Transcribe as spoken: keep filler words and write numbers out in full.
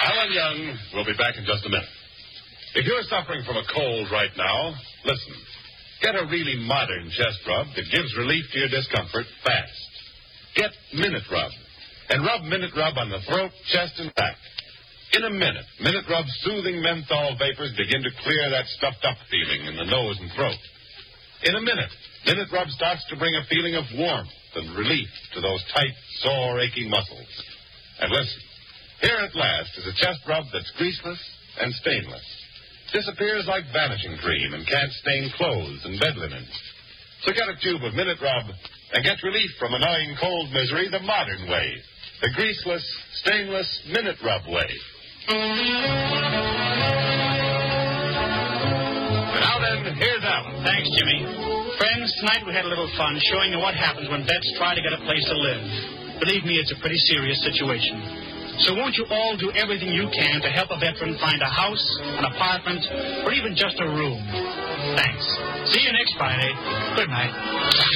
Alan Young will be back in just a minute. If you're suffering from a cold right now, listen. Get a really modern chest rub that gives relief to your discomfort fast. Get Minute Rub. And rub Minute Rub on the throat, chest, and back. In a minute, Minute Rub's soothing menthol vapors begin to clear that stuffed-up feeling in the nose and throat. In a minute, Minute Rub starts to bring a feeling of warmth and relief to those tight, sore, aching muscles. And listen, here at last is a chest rub that's greaseless and stainless. Disappears like vanishing cream and can't stain clothes and bed linen. So get a tube of Minute Rub and get relief from annoying cold misery the modern way. The greaseless, stainless Minute Rub way. Now then, here's Alan. Thanks, Jimmy. Friends, tonight we had a little fun showing you what happens when vets try to get a place to live. Believe me, it's a pretty serious situation. So won't you all do everything you can to help a veteran find a house, an apartment, or even just a room? Thanks. See you next Friday. Good night.